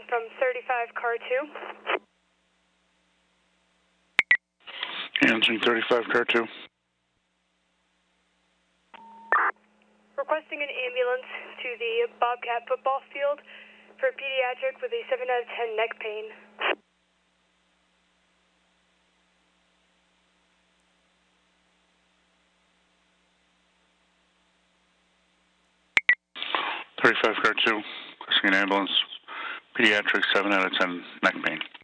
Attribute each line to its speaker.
Speaker 1: from 35 car 2.
Speaker 2: Answering 35 car 2.
Speaker 1: Requesting an ambulance to the Bobcat football field for a pediatric with a 7 out of 10 neck pain.
Speaker 2: 35 car 2. Requesting an ambulance. Pediatric 7 out of 10 neck pain.